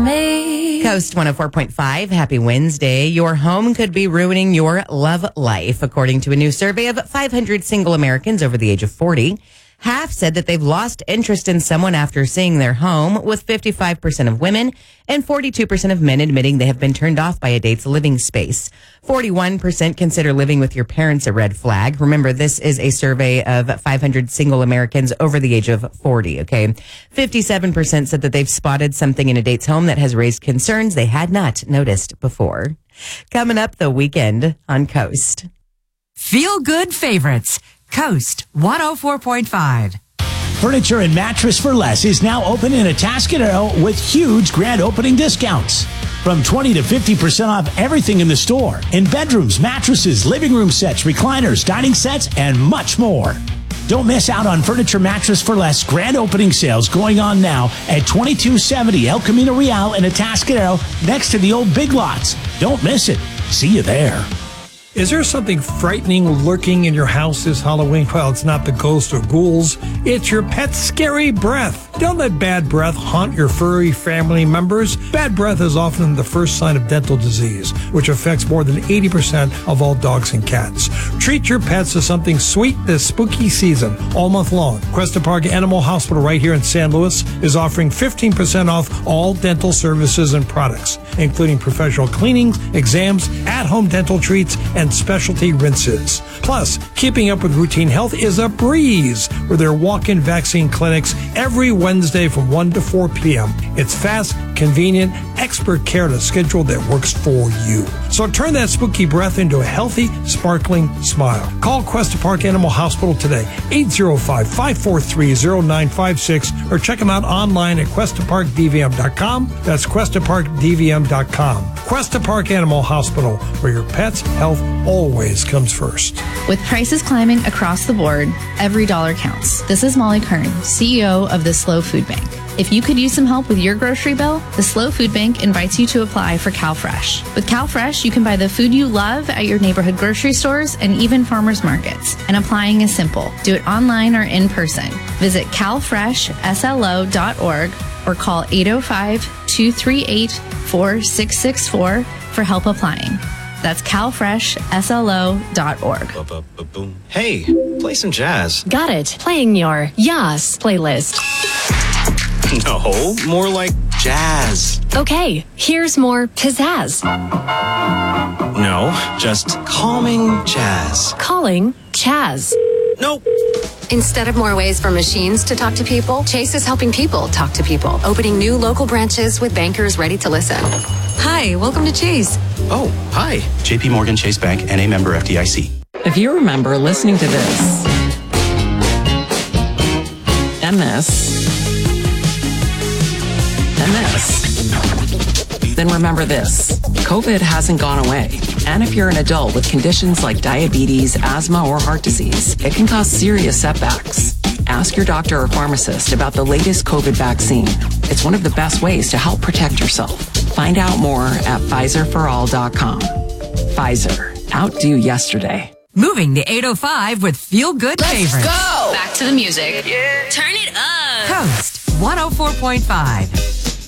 me. Coast 104.5, happy Wednesday. Your home could be ruining your love life, according to a new survey of 500 single Americans over the age of 40. Half said that they've lost interest in someone after seeing their home, with 55% of women and 42% of men admitting they have been turned off by a date's living space. 41% consider living with your parents a red flag. Remember, this is a survey of 500 single Americans over the age of 40, okay? 57% said that they've spotted something in a date's home that has raised concerns they had not noticed before. Coming up, the weekend on Coast. Feel good favorites. Coast 104.5. Furniture and Mattress for Less is now open in Atascadero with huge grand opening discounts. From 20 to 50% off everything in the store. In bedrooms, mattresses, living room sets, recliners, dining sets, and much more. Don't miss out on Furniture Mattress for Less grand opening sales going on now at 2270 El Camino Real in Atascadero, next to the old Big Lots. Don't miss it. See you there. Is there something frightening lurking in your house this Halloween? Well, it's not the ghosts or ghouls. It's your pet's scary breath. Don't let bad breath haunt your furry family members. Bad breath is often the first sign of dental disease, which affects more than 80% of all dogs and cats. Treat your pets to something sweet this spooky season all month long. Cuesta Park Animal Hospital right here in San Luis is offering 15% off all dental services and products, including professional cleanings, exams, at-home dental treats, and specialty rinses. Plus, keeping up with routine health is a breeze with their walk-in vaccine clinics every Wednesday from 1 to 4 p.m. It's fast, convenient, expert care at a schedule that works for you. So turn that spooky breath into a healthy, sparkling smile. Call Cuesta Park Animal Hospital today, 805-543-0956, or check them out online at QuestaParkDVM.com. That's QuestaParkDVM.com. Cuesta Park Animal Hospital, where your pet's health always comes first. With prices climbing across the board, every dollar counts. This is Molly Kern, CEO of the Slow Food Bank. If you could use some help with your grocery bill, the Slow Food Bank invites you to apply for CalFresh. With CalFresh, you can buy the food you love at your neighborhood grocery stores and even farmers markets. And applying is simple. Do it online or in person. Visit calfreshslo.org or call 805-238-4664 for help applying. That's calfreshslo.org. Hey, play some jazz. Got it. Playing your Yas playlist. No, more like jazz. Okay, here's more pizzazz. No, just calming jazz. Calling Chaz. Nope. Instead of more ways for machines to talk to people, Chase is helping people talk to people, opening new local branches with bankers ready to listen. Hi, welcome to Chase. Oh, hi. JP Morgan Chase Bank, NA member FDIC. If you remember listening to this and this and this, then remember this. COVID hasn't gone away. And if you're an adult with conditions like diabetes, asthma, or heart disease, it can cause serious setbacks. Ask your doctor or pharmacist about the latest COVID vaccine. It's one of the best ways to help protect yourself. Find out more at PfizerForAll.com. Pfizer. Outdo yesterday. Moving to 805 with Feel Good Favorites. Go! Back to the music. Yeah. Turn it up. Coast 104.5.